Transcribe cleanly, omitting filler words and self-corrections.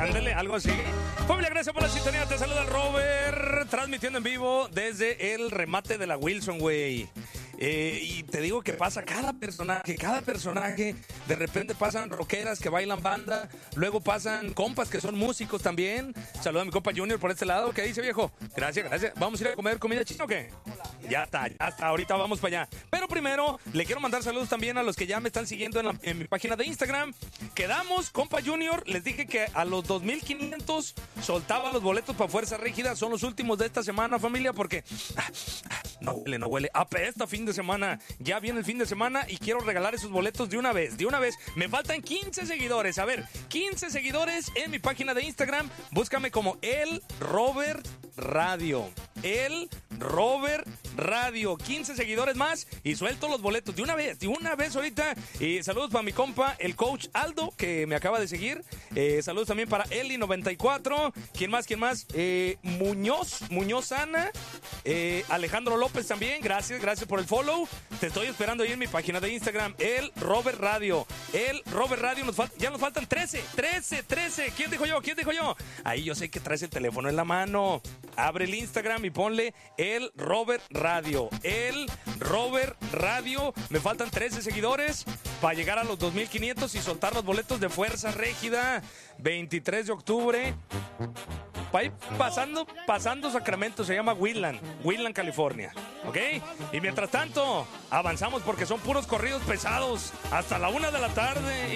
ándale, algo así. Familia, gracias por la sintonía. Te saluda el Robert, transmitiendo en vivo desde el remate de la Wilson, güey. Y te digo que pasa cada personaje, de repente pasan rockeras que bailan banda, luego pasan compas que son músicos también. Saluda a mi compa Junior por este lado. ¿Qué dice, viejo? Gracias. ¿Vamos a ir a comer comida china o qué? Ya está, ahorita vamos para allá. Pero primero, le quiero mandar saludos también a los que ya me están siguiendo en mi página de Instagram. Quedamos, compa Junior, les dije que a los 2,500 soltaba los boletos para Fuerza Rígida. Son los últimos de esta semana, familia, porque no huele. Apesta fin de semana. Ya viene el fin de semana y quiero regalar esos boletos de una vez. Me faltan 15 seguidores. A ver, 15 seguidores en mi página de Instagram. Búscame como El Robert Radio. El Robert Radio. 15 seguidores más y suelto los boletos de una vez ahorita. Y saludos para mi compa, el coach Aldo, que me acaba de seguir. Saludos también para Eli94. ¿Quién más? Muñoz Ana. Alejandro López también. Gracias por el follow. Te estoy esperando ahí en mi página de Instagram, El Robert Radio. El Robert Radio. Ya nos faltan 13. ¿Quién dijo yo? Ahí yo sé que traes el teléfono en la mano. Abre el Instagram y ponle El Robert Radio. El Robert Radio. Me faltan 13 seguidores para llegar a los 2,500 y soltar los boletos de Fuerza Régida. 23 de octubre. Va pasando Sacramento, se llama Wheatland, California. ¿Ok? Y mientras tanto, avanzamos porque son puros corridos pesados hasta la 1 de la tarde.